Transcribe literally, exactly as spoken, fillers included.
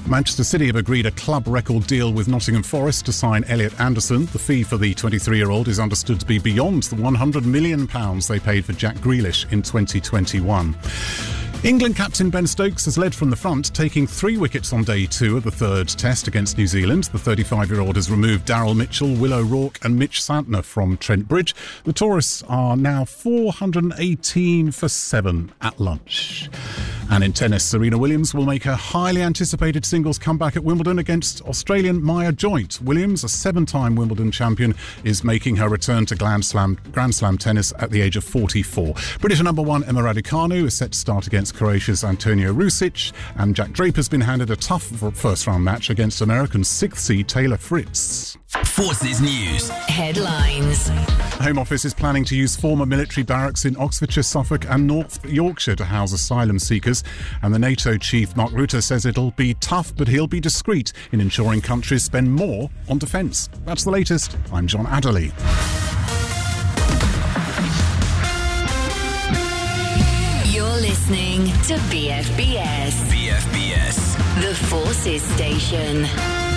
Manchester City have agreed a club record deal with Nottingham Forest to sign Elliot Anderson. The fee for the twenty-three-year-old is understood to be beyond the one hundred million pounds they paid for Jack Grealish in twenty twenty-one. England captain Ben Stokes has led from the front, taking three wickets on day two of the third test against New Zealand. The thirty-five-year-old has removed Daryl Mitchell, Will O'Rourke and Mitch Santner from Trent Bridge. The tourists are now four hundred eighteen for seven at lunch. And in tennis, Serena Williams will make her highly anticipated singles comeback at Wimbledon against Australian Maya Joint. Williams, a seven-time Wimbledon champion, is making her return to Grand Slam, Grand Slam tennis at the age of forty-four. British number one Emma Raducanu is set to start against Croatia's Antonio Rusic, and Jack Draper's been handed a tough first-round match against American sixth seed Taylor Fritz. Forces News headlines. Home Office is planning to use former military barracks in Oxfordshire, Suffolk and North Yorkshire to house asylum seekers. And the NATO chief, Mark Rutte, says it'll be tough, but he'll be discreet in ensuring countries spend more on defence. That's the latest. I'm John Adderley. You're listening to B F B S. B F B S, The Forces Station.